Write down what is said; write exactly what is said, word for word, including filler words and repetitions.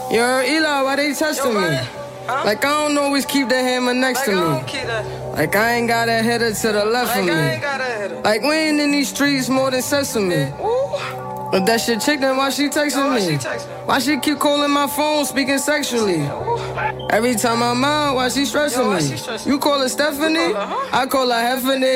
Yo, Eli, why they testing me? Huh? Like I don't always keep the hammer next Like to I me. don't keep that. Like I ain't got a header to the left Like of I me. ain't got a header. Like we ain't in these streets more than sesame. Ooh. But that shit chick, then why she texting Yo, why me? she texting? Why she keep calling my phone, speaking sexually? Ooh. Every time I'm out, why she stressing Yo, why me? she stressing? You call her Stephanie? You call her, huh? I call her Heffany.